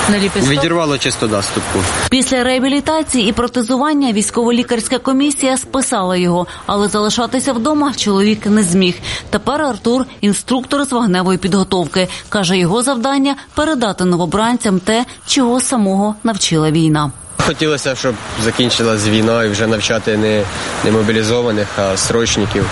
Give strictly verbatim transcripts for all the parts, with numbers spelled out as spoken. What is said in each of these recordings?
Відірвало чисто доступку. Після реабілітації і протезування військово-лікарська комісія списала його, але залишатися вдома чоловік не зміг. Тепер Артур – інструктор з вогневої підготовки. Каже, його завдання – передати новобранцям те, чого самого навчила війна. Хотілося, щоб закінчилась війна і вже навчати не, не мобілізованих, а срочників,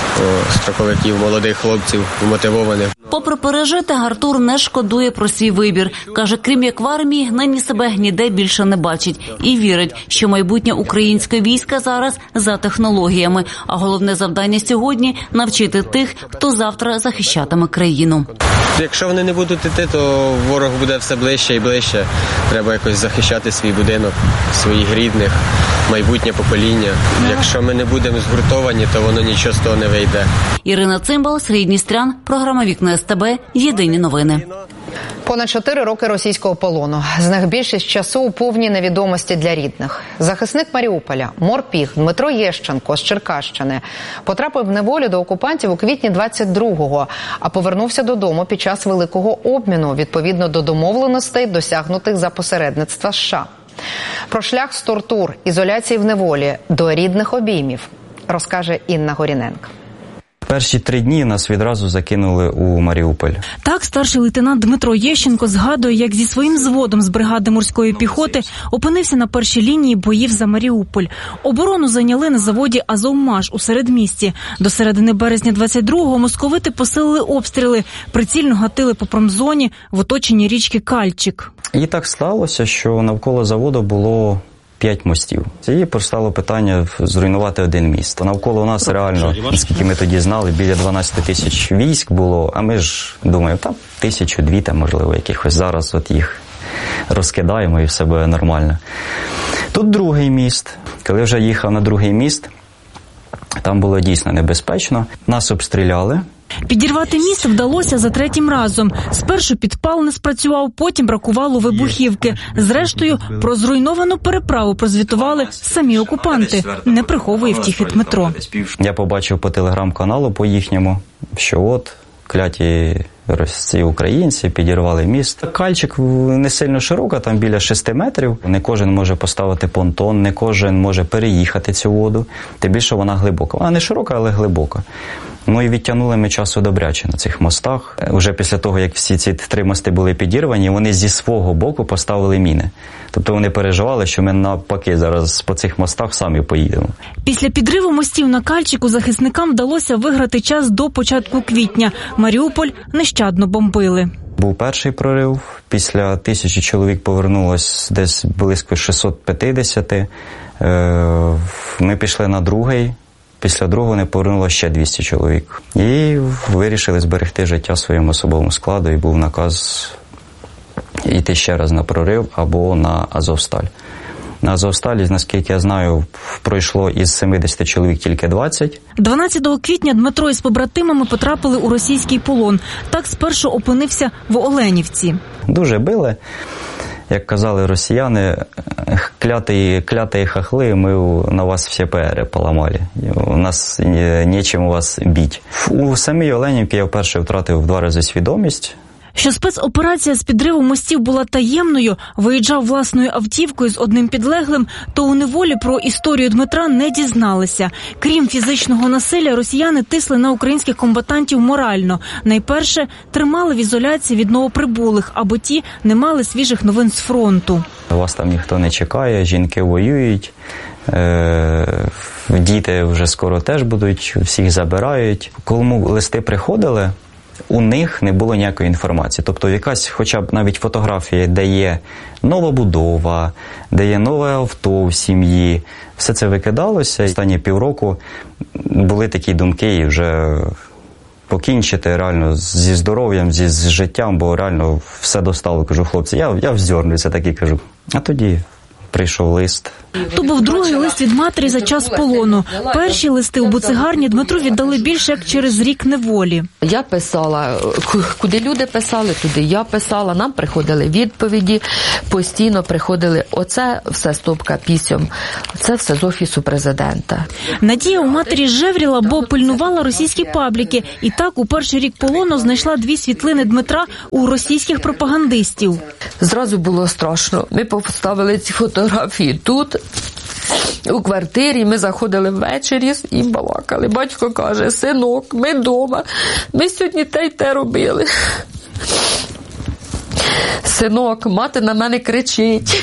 о, строковиків, молодих хлопців, мотивованих. Попри пережити, Артур не шкодує про свій вибір. Каже, крім як в армії, нині себе ніде більше не бачить. І вірить, що майбутнє українське війська зараз за технологіями. А головне завдання сьогодні – навчити тих, хто завтра захищатиме країну. Якщо вони не будуть йти, то ворог буде все ближче і ближче. Треба якось захищати свій будинок, своїх рідних, майбутнє покоління. Якщо ми не будемо згуртовані, то воно нічого з того не вийде. Ірина Цимбал, Сергій Дністрян, програма «Вікна СТБ», єдині новини. Понад чотири роки російського полону. З них більшість часу у повній невідомості для рідних. Захисник Маріуполя, морпіг Дмитро Єщенко з Черкащини потрапив в неволю до окупантів у квітні двадцять другого, а повернувся додому під час великого обміну, відповідно до домовленостей, досягнутих за посередництва США. Про шлях з тортур, ізоляції в неволі до рідних обіймів розкаже Інна Горіненко. Перші три дні нас відразу закинули у Маріуполь. Так, старший лейтенант Дмитро Єщенко згадує, як зі своїм взводом з бригади морської піхоти опинився на першій лінії боїв за Маріуполь. Оборону зайняли на заводі «Азовмаш» у середмісті. До середини березня двадцять другого московити посилили обстріли, прицільно гатили по промзоні в оточенні річки Кальчик. І так сталося, що навколо заводу було п'ять мостів. І постало питання зруйнувати один міст. Навколо нас реально, наскільки ми тоді знали, біля дванадцять тисяч військ було, а ми ж думаємо, там тисячу-дві, там, можливо, якихось зараз от їх розкидаємо і все буде нормально. Тут другий міст. Коли вже їхав на другий міст, там було дійсно небезпечно. Нас обстріляли. Підірвати міст вдалося за третім разом. Спершу підпал не спрацював, потім бракувало вибухівки. Зрештою, про зруйновану переправу прозвітували самі окупанти. Не приховує втіхи Дмитро. Я побачив по телеграм-каналу по їхньому, що от кляті ці українці підірвали міст. Кальчик не сильно широка, там біля шести метрів. Не кожен може поставити понтон, не кожен може переїхати цю воду. Тим більше вона глибока. Вона не широка, але глибока. Ну і відтягнули ми часу добряче на цих мостах. Уже після того, як всі ці три мости були підірвані, вони зі свого боку поставили міни. Тобто вони переживали, що ми навпаки зараз по цих мостах самі поїдемо. Після підриву мостів на Кальчику захисникам вдалося виграти час до початку квітня. Маріуполь нещадно бомбили. Був перший прорив. Після тисячі чоловік повернулось десь близько шістсот п'ятдесят. Ми пішли на другий. Після другого не повернулося ще двісті чоловік. І вирішили зберегти життя своєму особовому складу, і був наказ йти ще раз на прорив або на Азовсталь. На Азовсталі, наскільки я знаю, пройшло із семидесяти чоловік тільки двадцять. дванадцятого квітня Дмитро із побратимами потрапили у російський полон. Так спершу опинився в Оленівці. Дуже били. Як казали росіяни, клятые, клятые хохли, ми на вас всі пери поламали. У нас нічим вас бить. У самій Оленівці я вперше втратив в два рази свідомість. Що спецоперація з підриву мостів була таємною, виїжджав власною автівкою з одним підлеглим, то у неволі про історію Дмитра не дізналися. Крім фізичного насилля, росіяни тисли на українських комбатантів морально. Найперше, тримали в ізоляції від новоприбулих, або ті не мали свіжих новин з фронту. Вас там ніхто не чекає, жінки воюють, е- діти вже скоро теж будуть, всіх забирають. Кому листи приходили, у них не було ніякої інформації. Тобто якась хоча б навіть фотографія, де є нова будова, де є нове авто в сім'ї. Все це викидалося. Останні півроку були такі думки і вже покінчити реально зі здоров'ям, зі з життям, бо реально все достало. Кажу, хлопці, я, я вздьорнуся, так і кажу. А тоді прийшов лист. То був другий лист від матері за час полону. Перші листи у буцегарні Дмитру віддали більше як через рік неволі. Я писала, куди люди писали, туди я писала, нам приходили відповіді, постійно приходили, оце все стопка пісьом, це все з Офісу президента. Надія у матері жевріла, бо пильнувала російські пабліки. І так у перший рік полону знайшла дві світлини Дмитра у російських пропагандистів. Зразу було страшно. Ми поставили ці фотографії тут, у квартирі, ми заходили ввечері і балакали. Батько каже: синок, ми вдома, ми сьогодні те й те робили. Синок, мати на мене кричить.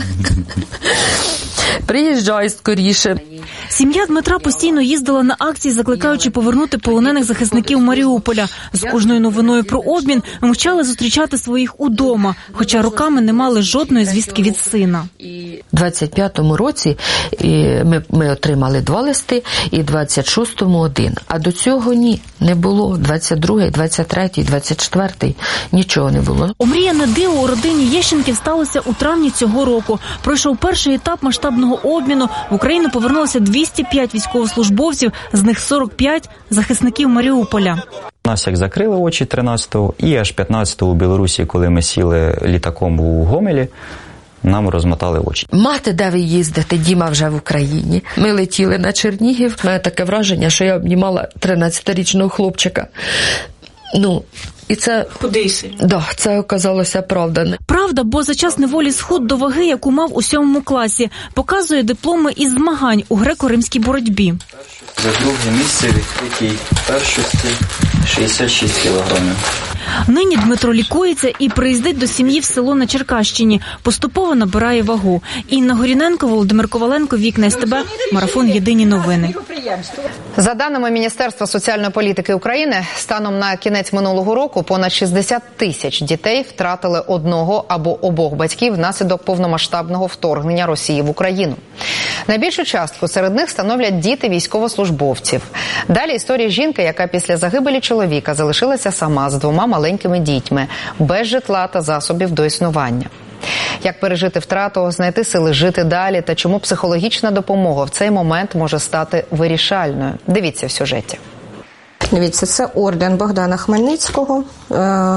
Приїжджай скоріше. Сім'я Дмитра постійно їздила на акції, закликаючи повернути полонених захисників Маріуполя. З кожною новиною про обмін мчали зустрічати своїх удома, хоча роками не мали жодної звістки від сина. У двадцять п'ятому році ми, ми отримали два листи, і в двадцять шостому один. А до цього ні, не було. двадцять другий, двадцять третій, двадцять четвертий нічого не було. Омріяне диво у родині Єщенків сталося у травні цього року. Пройшов перший етап масштабного обміну. В Україну повернулося двісті п'ять військовослужбовців, з них сорок п'ять захисників Маріуполя. Нас як закрили очі тринадцятого, і аж п'ятнадцятого у Білорусі, коли ми сіли літаком у Гомелі, нам розмотали очі. Мати, де ви їздите? Діма вже в Україні. Ми летіли на Чернігів. У мене таке враження, що я обнімала тринадцятирічного хлопчика. Ну, і це... Худийший. Да, це оказалося правда. Правда, бо за час неволі схуд до ваги, яку мав у сьомому класі, показує дипломи із змагань у греко-римській боротьбі. За друге місце відкритій першості шістдесят шість кілограмів. Нині Дмитро лікується і приїздить до сім'ї в село на Черкащині. Поступово набирає вагу. Інна Горіненко, Володимир Коваленко, Вікна СТБ, Марафон Єдині новини. За даними Міністерства соціальної політики України, станом на кінець минулого року понад шістдесят тисяч дітей втратили одного або обох батьків внаслідок повномасштабного вторгнення Росії в Україну. Найбільшу частку серед них становлять діти військовослужбовців. Далі історія жінки, яка після загибелі чоловіка залишилася сама з двома маленькими дітьми, без житла та засобів до існування. Як пережити втрату, знайти сили жити далі та чому психологічна допомога в цей момент може стати вирішальною. Дивіться в сюжеті. Дивіться, це орден Богдана Хмельницького, е,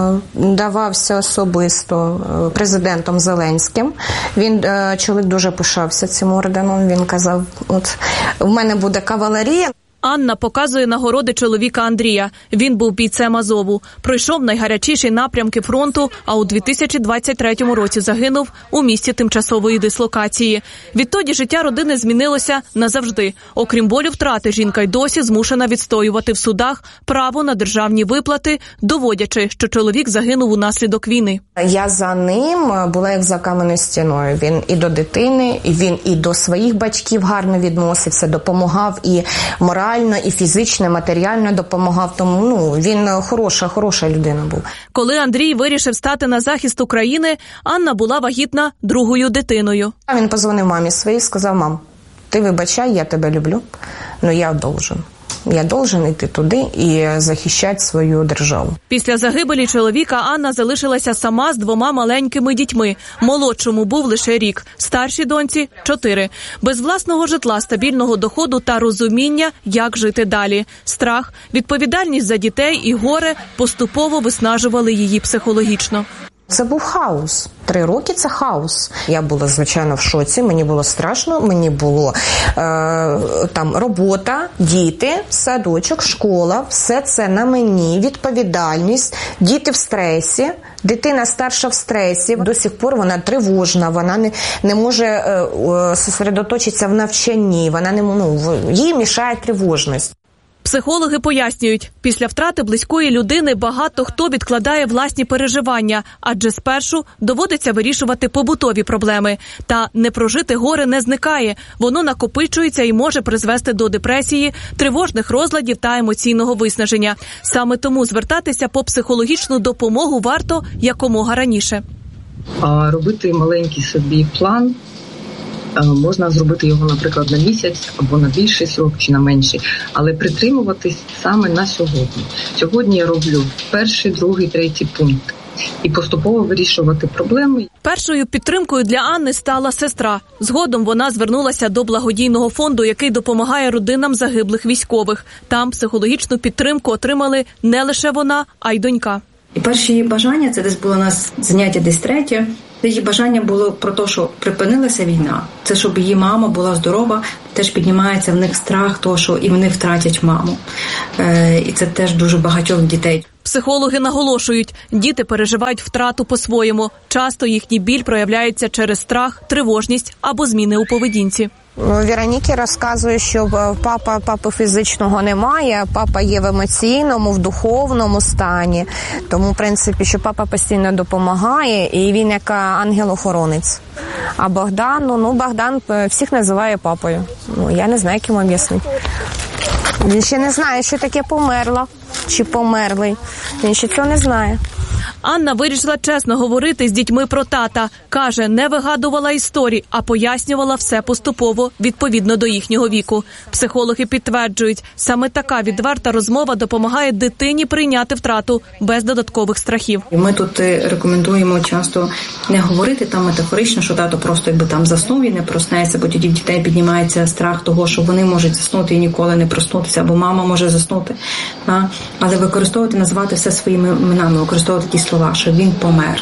давався особисто президентом Зеленським. Він, е, чоловік дуже пишався цим орденом, він казав, от, в мене буде кавалерія. Анна показує нагороди чоловіка Андрія. Він був бійцем Азову. Пройшов найгарячіші напрямки фронту, а у дві тисячі двадцять третьому році загинув у місці тимчасової дислокації. Відтоді життя родини змінилося назавжди. Окрім болю втрати, жінка й досі змушена відстоювати в судах право на державні виплати, доводячи, що чоловік загинув унаслідок війни. Я за ним була як за кам'яною стіною. Він і до дитини, і він і до своїх батьків гарно відносився, допомагав і морально, і фізично, і матеріально допомагав. Тому ну, він хороша, хороша людина був. Коли Андрій вирішив стати на захист України, Анна була вагітна другою дитиною. Він позвонив мамі своїй, сказав: мам, ти вибачай, я тебе люблю, але я должен. Я должен йти туди і захищати свою державу. Після загибелі чоловіка Анна залишилася сама з двома маленькими дітьми. Молодшому був лише рік, старшій доньці – чотири. Без власного житла, стабільного доходу та розуміння, як жити далі. Страх, відповідальність за дітей і горе поступово виснажували її психологічно. Це був хаос. Три роки – це хаос. Я була, звичайно, в шоці, мені було страшно, мені було е, там робота, діти, садочок, школа, все це на мені, відповідальність, діти в стресі, дитина старша в стресі, до сих пор вона тривожна, вона не, не може е, зосередоточитися в навчанні, вона не, ну, їй мішає тривожність. Психологи пояснюють, після втрати близької людини багато хто відкладає власні переживання, адже спершу доводиться вирішувати побутові проблеми. Та непрожите горе не зникає, воно накопичується і може призвести до депресії, тривожних розладів та емоційного виснаження. Саме тому звертатися по психологічну допомогу варто якомога раніше. А робити маленький собі план. Можна зробити його, наприклад, на місяць або на більший срок чи на менший, але притримуватись саме на сьогодні. Сьогодні я роблю перший, другий, третій пункт. і поступово вирішувати проблеми. Першою підтримкою для Анни стала сестра. Згодом вона звернулася до благодійного фонду, який допомагає родинам загиблих військових. Там психологічну підтримку отримали не лише вона, а й донька. І перші її бажання, це десь було у нас заняття десь третє, її бажання було про те, що припинилася війна. Це щоб її мама була здорова, теж піднімається в них страх того, що і вони втратять маму. Е, і це теж дуже багатьох дітей. Психологи наголошують, діти переживають втрату по-своєму. Часто їхній біль проявляється через страх, тривожність або зміни у поведінці. Вероніки розказує, що папа, папи фізичного немає, папа є в емоційному, в духовному стані. Тому, в принципі, що папа постійно допомагає, і він як ангел-охоронець. А Богдан, ну, ну Богдан всіх називає папою. Ну, я не знаю, як йому об'яснити. Він ще не знає, що таке померла чи померлий. Він ще цього не знає. Анна вирішила чесно говорити з дітьми про тата. Каже, не вигадувала історій, а пояснювала все поступово, відповідно до їхнього віку. Психологи підтверджують, саме така відверта розмова допомагає дитині прийняти втрату без додаткових страхів. Ми тут рекомендуємо часто не говорити там метафорично, що тато просто якби там заснув і не проснеться, бо тоді в дітей піднімається страх того, що вони можуть заснути і ніколи не проснутися, або мама може заснути. Але використовувати, називати все своїми іменами, використовувати такі слова, що він помер.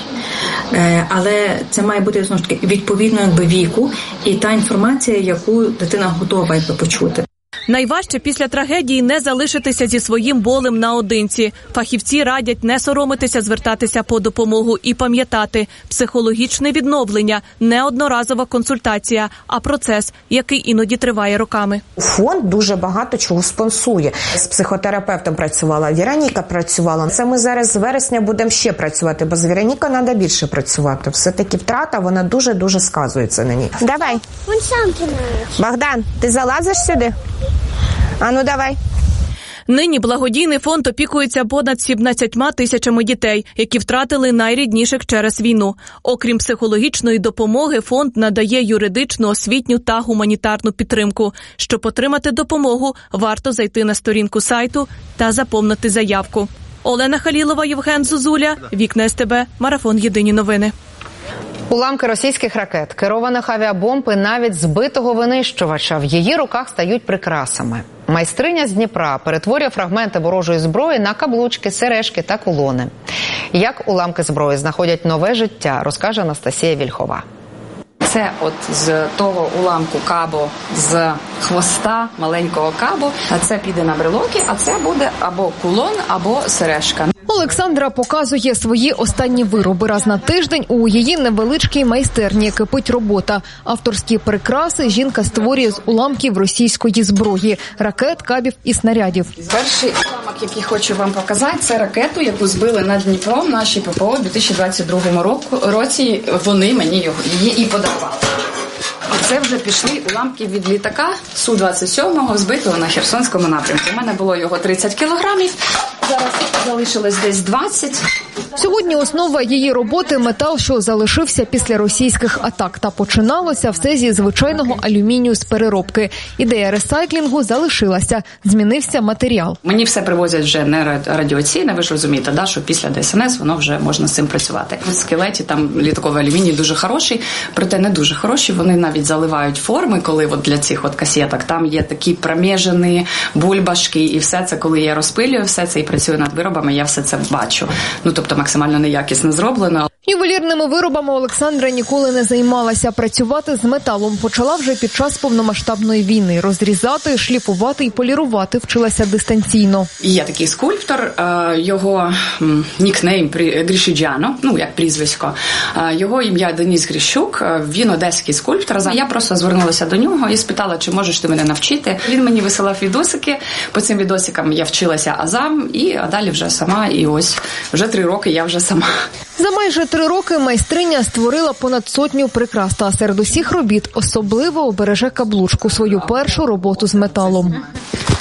Але це має бути, знову ж таки, відповідно якби віку і та інформація, яку дитина готова якби почути. Найважче після трагедії не залишитися зі своїм болем наодинці. Фахівці радять не соромитися звертатися по допомогу і пам'ятати – психологічне відновлення – не одноразова консультація, а процес, який іноді триває роками. Фонд дуже багато чого спонсує. З психотерапевтом працювала, Вероніка працювала. Це ми зараз з вересня будемо ще працювати, бо з Веронікою треба більше працювати. Все-таки втрата, вона дуже-дуже сказується на ній. Давай. Богдан, ти залазиш сюди? А ну давай. Нині благодійний фонд опікується понад сімнадцятьма тисячами дітей, які втратили найрідніших через війну. Окрім психологічної допомоги, фонд надає юридичну, освітню та гуманітарну підтримку. Щоб отримати допомогу, варто зайти на сторінку сайту та заповнити заявку. Олена Халілова, Євген Зозуля, Вікна СТБ, Марафон Єдині новини. Уламки російських ракет, керованих авіабомб і навіть збитого винищувача в її руках стають прикрасами. Майстриня з Дніпра перетворює фрагменти ворожої зброї на каблучки, сережки та кулони. Як уламки зброї знаходять нове життя, розкаже Анастасія Вільхова. Це от з того уламку кабо, з хвоста маленького кабо, а це піде на брелоки, а це буде або кулон, або сережка. Олександра показує свої останні вироби. Раз на тиждень у її невеличкій майстерні кипить робота. Авторські прикраси жінка створює з уламків російської зброї – ракет, кабів і снарядів. Перший уламок, який хочу вам показати, це ракету, яку збили над Дніпром наші ППО у дві тисячі двадцять другому році. Вони мені його, її і подарували. Це вже пішли уламки від літака Су двадцять сім, збитого на Херсонському напрямку. У мене було його тридцять кілограмів, зараз залишилось десь двадцять. Сьогодні основа її роботи – метал, що залишився після російських атак. Та починалося все зі звичайного алюмінію з переробки. Ідея ресайклінгу залишилася. Змінився матеріал. Мені все привозять вже не радіаційне, ви ж розумієте, да, що після ДСНС воно вже можна з цим працювати. В скелеті там літаковий алюміній дуже хороший, проте не дуже хороший. Вони навіть заливають форми, коли от для цих от касеток там є такі промежені бульбашки, і все це, коли я розпилюю все це і працюю над виробами, я все це бачу. Ну, тобто максимально неякісно зроблено. Ювелірними виробами Олександра ніколи не займалася. Працювати з металом почала вже під час повномасштабної війни. Розрізати, шліфувати і полірувати вчилася дистанційно. Є такий скульптор, його нікнейм Грішиджано, ну як прізвисько. Його ім'я Деніс Гріщук, він одеський скульптор. Я просто звернулася до нього і спитала, чи можеш ти мене навчити. Він мені висилав відосики, по цим відосикам я вчилася азам, і а далі вже сама, і ось вже три роки я вже сама. За майже три роки майстриня створила понад сотню прикрас, та серед усіх робіт особливо обереже каблучку, свою першу роботу з металом.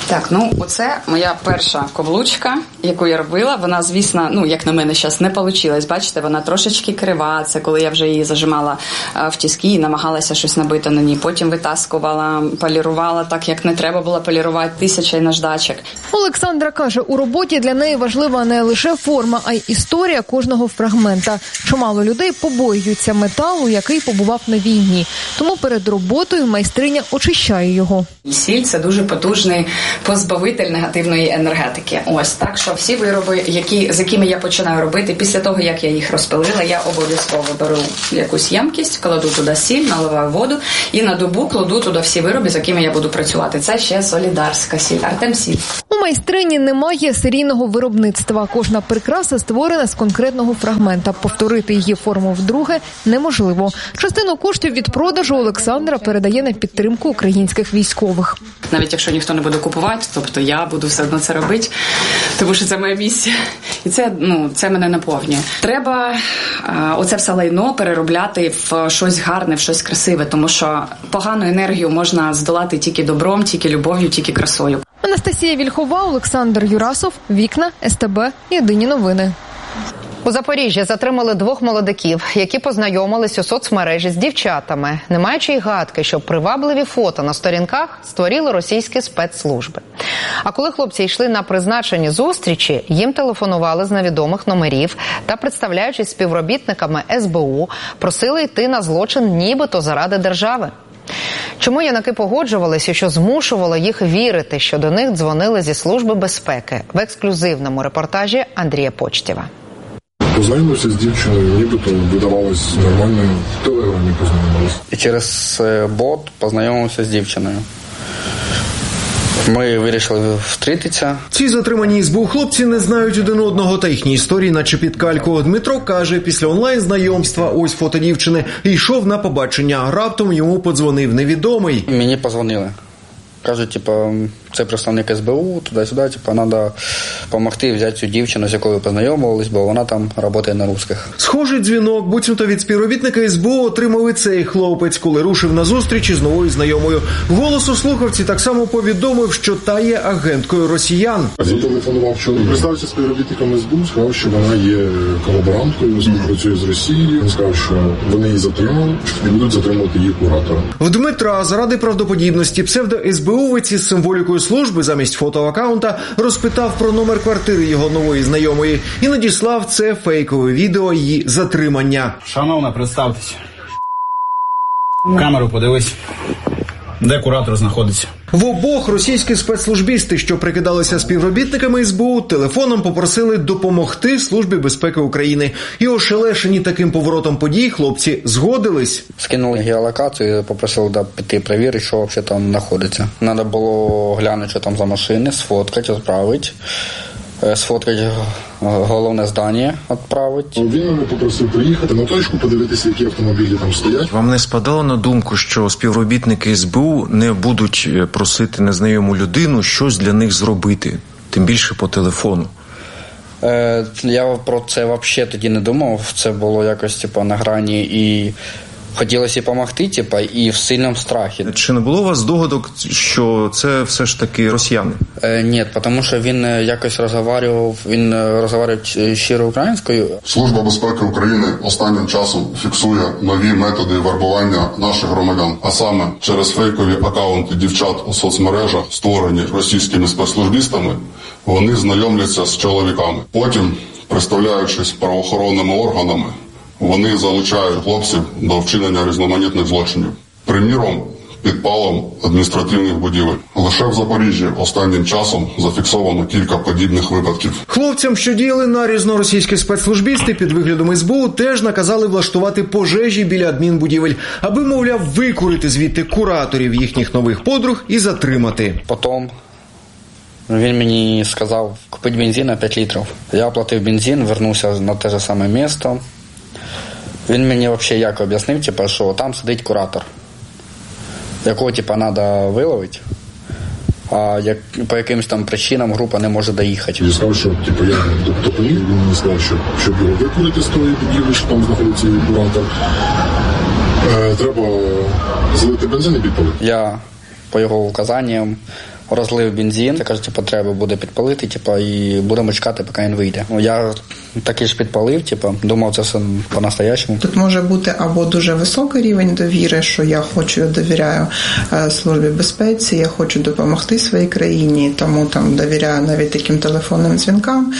Так, ну оце моя перша каблучка, яку я робила. Вона, звісно, ну як на мене зараз не вийшло. Бачите, вона трошечки крива. Це коли я вже її зажимала в тиски і намагалася щось набити на ній. Потім витаскувала, полірувала так, як не треба було полірувати, тисяча наждачок. Олександра каже, у роботі для неї важлива не лише форма, а й історія кожного фрагмента. Чимало людей побоюються металу, який побував на війні. Тому перед роботою майстриня очищає його. Сіль – це дуже потужний позбавитель негативної енергетики. Ось, так що всі вироби, які, з якими я починаю робити, після того, як я їх розпилила, я обов'язково беру якусь ємкість, кладу туди сіль, наливаю воду і на добу кладу туди всі вироби, з якими я буду працювати. Це ще солідарська сіль, Артем сіль. У майстрині немає серійного виробництва. Кожна прикраса створена з конкретного фрагмента. Повторити її форму вдруге неможливо. Частину коштів від продажу Олександра передає на підтримку українських військових. Навіть якщо ніхто не буде купувати, тобто я буду все одно це робити, тому що це моя місія. І це, ну, це мене наповнює. Треба а, оце все лайно переробляти в щось гарне, в щось красиве, тому що погану енергію можна здолати тільки добром, тільки любов'ю, тільки красою. Анастасія Вільхова, Олександр Юрасов, Вікна, ес те бе, Єдині новини. У Запоріжжі затримали двох молодиків, які познайомились у соцмережі з дівчатами, не маючи й гадки, що привабливі фото на сторінках створили російські спецслужби. А коли хлопці йшли на призначені зустрічі, їм телефонували з невідомих номерів та, представляючись співробітниками ес бе у, просили йти на злочин нібито заради держави. Чому юнаки погоджувалися, що змушувало їх вірити, що до них дзвонили зі Служби безпеки? В ексклюзивному репортажі Андрія Почтєва. Познайомився з дівчиною, нібито видавалось нормально, в телеграмі познайомилися. І через бот познайомився з дівчиною. Ми вирішили встрітитися. Ці затримані ес бе у хлопці не знають один одного та їхні історії наче під кальку. Дмитро каже, після онлайн-знайомства, ось фото дівчини, йшов на побачення. Раптом йому подзвонив невідомий. Мені подзвонили. Кажуть, типу, це представник ес бе у, туди-сюди, типу, треба допомогти взяти цю дівчину, з якою познайомились, бо вона там працює на русских. Схожий дзвінок, буцімто від співробітника ес бе у отримав і цей хлопець, коли рушив на зустрічі з новою знайомою. Голос у слухавці так само повідомив, що та є агенткою росіян. Зателефонував чоловік, представився співробітником ес бе у, сказав, що вона є колаборанткою, співпрацює з Росією. Він сказав, що вони її затримали і будуть затримувати її куратора. В Дмитра заради правдоподібності псевдо-ес бе увиці з символікою служби замість фотоаккаунта розпитав про номер квартири його нової знайомої і надіслав це фейкове відео її затримання. Шановна, представтеся. Камеру подивись. Де куратор знаходиться? В обох російські спецслужбісти, що прикидалися співробітниками ес бе у, телефоном попросили допомогти Службі безпеки України. І ошелешені таким поворотом подій хлопці згодились. Скинули геолокацію і попросили да, піти перевірити, що взагалі там знаходиться. Треба було глянути, що там за машини, сфоткати, відправити. Сфоткати головне здання, відправити. Він мене попросив приїхати на точку, подивитися, які автомобілі там стоять. Вам не спадало на думку, що співробітники ес бе у не будуть просити незнайому людину щось для них зробити, тим більше по телефону? Е, я про це взагалі тоді не думав. Це було якось типу, на грані і хотілося допомогти, типу, і в сильному страхі. Чи не було у вас здогадок, що це все ж таки росіяни? Е, ні, тому що він якось розмовляв, він розмовляв щиро українською. Служба безпеки України останнім часом фіксує нові методи вербування наших громадян, а саме через фейкові акаунти дівчат у соцмережах, створені російськими спецслужбістами, вони знайомляться з чоловіками. Потім, представляючись правоохоронними органами, вони залучають хлопців до вчинення різноманітних злочинів. Приміром, підпалом адміністративних будівель. Лише в Запоріжжі останнім часом зафіксовано кілька подібних випадків. Хлопцям, що діяли нарізно російські спецслужбісти під виглядом ес бе у, теж наказали влаштувати пожежі біля адмінбудівель, аби, мовляв, викурити звідти кураторів їхніх нових подруг і затримати. Потім він мені сказав купити бензин на п'ять літрів. Я оплатив бензин, вернувся на те ж саме місце. Він мені взагалі як об'яснив, типу, що там сидить куратор, якого типу, треба виловити, а як, по якимось там причинам група не може доїхати. Я сказав, що типу, я допоміг, він мені сказав, що щоб його викурити з тої будівлі, що там знаходиться її куратор, е, треба залити бензин і підпалити. Я по його указанням розлив бензин. Я кажу, типу, треба буде підпалити, типу, і будемо чекати, поки він вийде. Ну, я таки ж підпалив, типу, думав, це все по-настоящему. Тут може бути або дуже високий рівень довіри, що я хочу, я довіряю Службі безпеці, я хочу допомогти своїй країні, тому там довіряю навіть таким телефонним дзвінкам,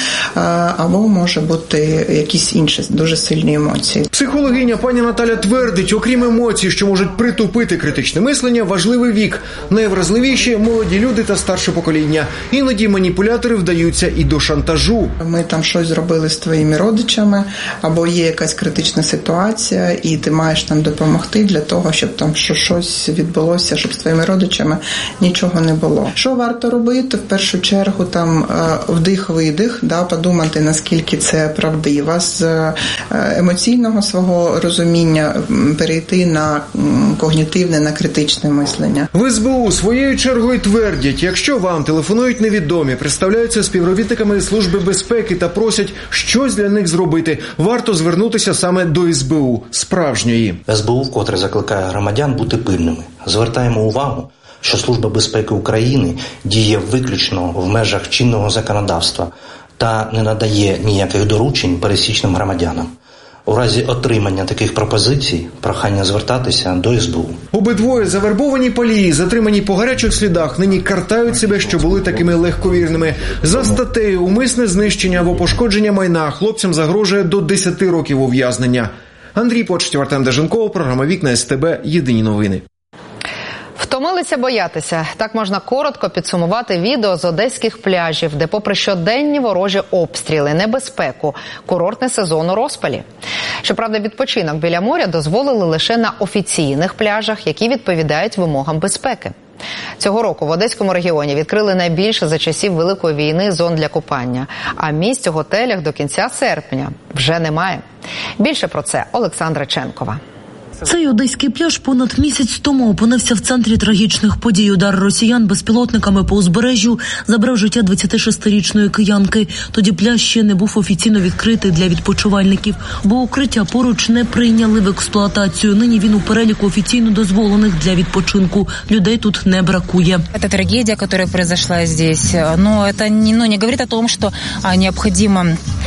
або може бути якісь інші дуже сильні емоції. Психологиня пані Наталя твердить, окрім емоцій, що можуть притупити критичне мислення, важливий вік. Найвразливіші – молоді люди та старше покоління. Іноді маніпулятори вдаються і до шантажу. Ми там щось зробили з твоїми родичами, або є якась критична ситуація, і ти маєш там допомогти для того, щоб там щось відбулося, щоб з твоїми родичами нічого не було. Що варто робити? В першу чергу там вдих-видих, да, подумати, наскільки це правдиво, з емоційного свого розуміння перейти на когнітивне, на критичне мислення. В ес бе у своєю чергою твердять, якщо вам телефонують невідомі, представляються співробітниками Служби безпеки та просять щось для них зробити, варто звернутися саме до ес бе у, справжньої. ес бе у вкотре закликає громадян бути пильними. Звертаємо увагу, що Служба безпеки України діє виключно в межах чинного законодавства та не надає ніяких доручень пересічним громадянам. У разі отримання таких пропозицій прохання звертатися до ес бе у. Обидвоє завербовані палії, затримані по гарячих слідах, нині картають себе, що були такими легковірними. За статтею умисне знищення або пошкодження майна хлопцям загрожує до десяти років ув'язнення. Андрій Почтів, Артем Деженков, програма «Вікна ес те бе», єдині новини. Втомилися боятися. Так можна коротко підсумувати відео з одеських пляжів, де попри щоденні ворожі обстріли, небезпеку, курортний сезон у розпалі. Щоправда, відпочинок біля моря дозволили лише на офіційних пляжах, які відповідають вимогам безпеки. Цього року в Одеському регіоні відкрили найбільше за часів Великої війни зон для купання. А місць у готелях до кінця серпня вже немає. Більше про це Олександра Ченкова. Цей одеський пляж понад місяць тому опинився в центрі трагічних подій. Удар росіян безпілотниками по узбережжю забрав життя двадцятишестирічної киянки. Тоді пляж ще не був офіційно відкритий для відпочивальників, бо укриття поруч не прийняли в експлуатацію. Нині він у переліку офіційно дозволених для відпочинку. Людей тут не бракує. Це трагедія, яка произошла здесь, но це не, ну, не говорить о том, що необхідно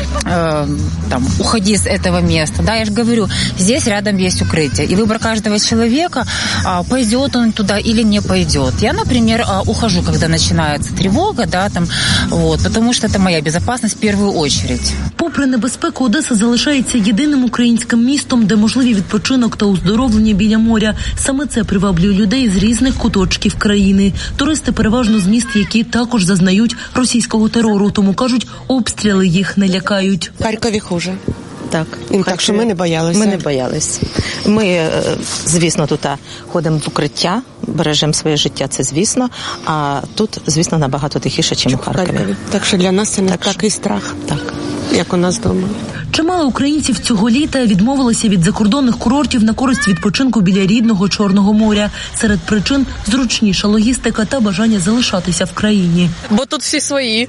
э, там уходити з цього місця. Да, я ж говорю, здесь рядом є укриття. И выбор каждого человека, пойдет он туда или не пойдет. Я, например, ухожу, когда начинается тревога, да, там, вот, потому что это моя безопасность в первую очередь. Попри небезпеку, Одеса залишається єдиним українським містом, де можливі відпочинок та оздоровлення біля моря. Саме це приваблює людей з різних куточків країни. Туристи переважно з міст, які також зазнають російського терору, тому, кажуть, обстріли їх не лякають. В Харкові хуже. Так, так що ми не боялися. Ми не боялись. Ми, звісно, тут ходимо в укриття, бережемо своє життя, це звісно, а тут, звісно, набагато тихіше, ніж у Харкові. Харкові. Так що для нас це не так такий страх, так, як у нас вдома. Чимало українців цього літа відмовилися від закордонних курортів на користь відпочинку біля рідного Чорного моря. Серед причин – зручніша логістика та бажання залишатися в країні. Бо тут всі свої.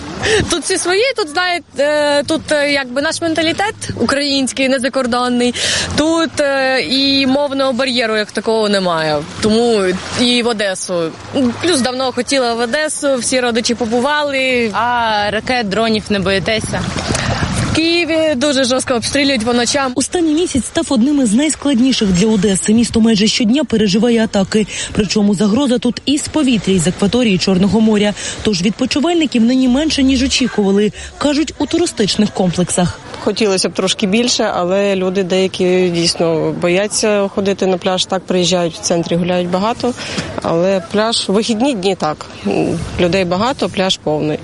Тут всі свої, тут, знаєте, тут якби наш менталітет український, не закордонний. Тут і мовного бар'єру як такого немає. Тому і в Одесу. Плюс давно хотіла в Одесу, всі родичі побували. А ракет, дронів не боїтеся? В Києві дуже жорстко обстрілюють по ночам. Останній місяць став одним із найскладніших для Одеси. Місто майже щодня переживає атаки. Причому загроза тут і з повітря, і з акваторії Чорного моря. Тож відпочивальників нині менше, ніж очікували, кажуть у туристичних комплексах. Хотілося б трошки більше, але люди деякі дійсно бояться ходити на пляж. Так, приїжджають в центрі, гуляють багато, але пляж, вихідні дні так. Людей багато, пляж повний.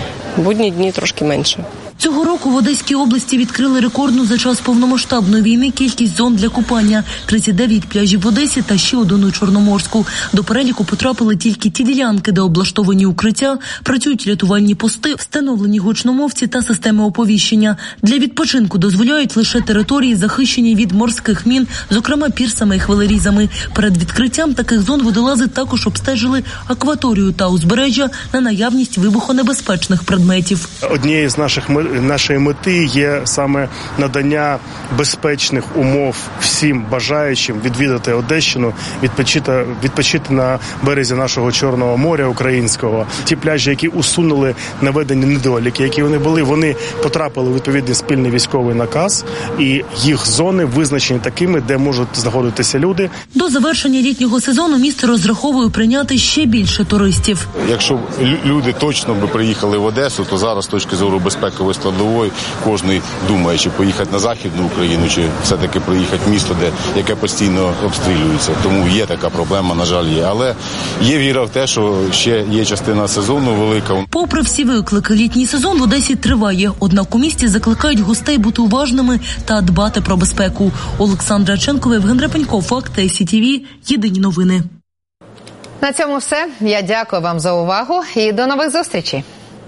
Будні дні трошки менше. Цього року в Одеській області відкрили рекордну за час повномасштабної війни кількість зон для купання – тридцять дев'ять пляжів в Одесі та ще один у Чорноморську. До переліку потрапили тільки ті ділянки, де облаштовані укриття, працюють рятувальні пости, встановлені гучномовці та системи оповіщення. Для відпочинку дозволяють лише території, захищені від морських мін, зокрема пірсами і хвилерізами. Перед відкриттям таких зон водолази також обстежили акваторію та узбережжя на наявність вибухонебезпечних предметів. Однією з наших нашої мети є саме надання безпечних умов всім бажаючим відвідати Одещину, відпочити, відпочити на березі нашого Чорного моря українського. Ті пляжі, які усунули наведені недоліки, які вони були, вони потрапили у відповідний спільний військовий наказ, і їх зони визначені такими, де можуть знаходитися люди. До завершення літнього сезону місто розраховує прийняти ще більше туристів. Якщо люди точно би приїхали в Одесу, то зараз з точки зору безпекової складової кожен думає, чи поїхати на Західну Україну, чи все-таки приїхати в місто, де яке постійно обстрілюється. Тому є така проблема, на жаль, є. Але є віра в те, що ще є частина сезону велика. Попри всі виклики, літній сезон в Одесі триває. Однак у місті закликають гостей бути уважними та дбати про безпеку. Олександра Ченкова, Євген Репенько, Факти, Сі Ті Ві, Єдині новини. На цьому все. Я дякую вам за увагу і до нових зустрічей.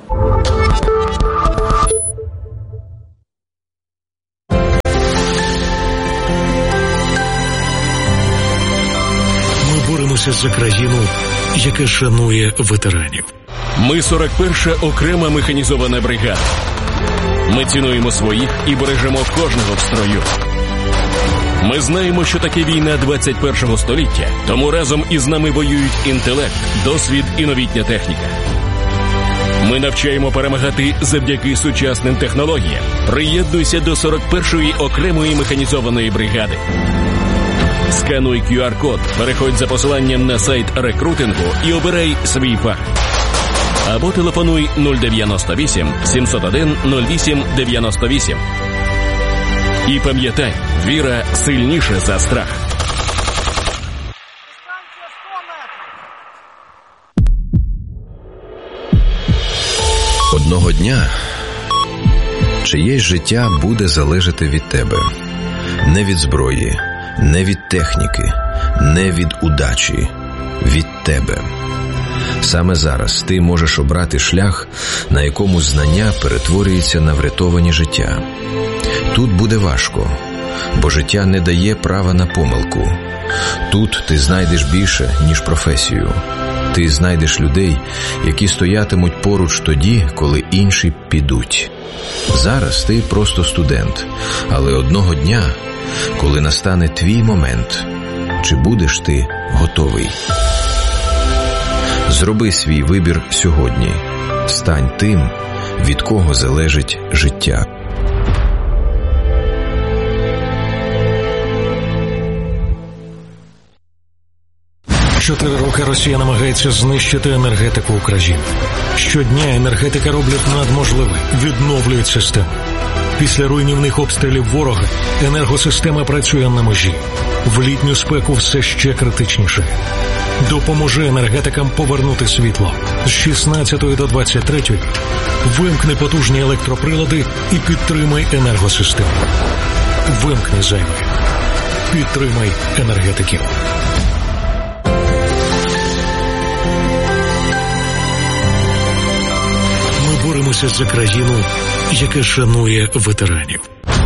Ми боремося за країну, яка шанує ветеранів. Ми сорок перша окрема механізована бригада. Ми цінуємо своїх і бережемо кожного в строю. Ми знаємо, що таке війна двадцять першого століття, тому разом із нами воюють інтелект, досвід і новітня техніка. Ми навчаємо перемагати завдяки сучасним технологіям. Приєднуйся до сорок першої окремої механізованої бригади. Скануй кю ар код, переходь за посиланням на сайт рекрутингу і обирай свій фах. Або телефонуй нуль дев'яносто вісім сімсот один нуль вісім дев'яносто вісім. І пам'ятай, віра сильніша за страх. Одного дня чиєсь життя буде залежати від тебе. Не від зброї, не від техніки, не від удачі. Від тебе. Саме зараз ти можеш обрати шлях, на якому знання перетворюється на врятовані життя. Тут буде важко, бо життя не дає права на помилку. Тут ти знайдеш більше, ніж професію. Ти знайдеш людей, які стоятимуть поруч тоді, коли інші підуть. Зараз ти просто студент, але одного дня, коли настане твій момент, чи будеш ти готовий? Зроби свій вибір сьогодні. Стань тим, від кого залежить життя. Чотири роки Росія намагається знищити енергетику України. Щодня енергетика роблять надможливе, відновлюють систему. Після руйнівних обстрілів ворога енергосистема працює на межі. В літню спеку все ще критичніше. Допоможи енергетикам повернути світло. З шістнадцятої до двадцять третьої вимкни потужні електроприлади і підтримай енергосистему. Вимкни зайве. Підтримай енергетиків. Ми боремося за країну, яка шанує ветеранів.